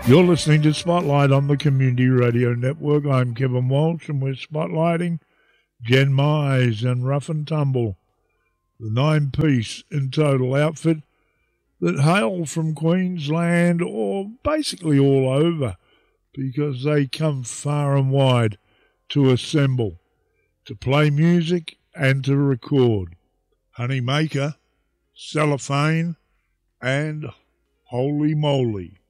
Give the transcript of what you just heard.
You're listening to Spotlight on the Community Radio Network. I'm Kevin Walsh, and we're spotlighting Jen Mize and Rough and Tumble, the 9-piece in total outfit that hail from Queensland or basically all over, because they come far and wide to assemble, to play music and to record. Honeymaker, Cellophane, and Holy Moly.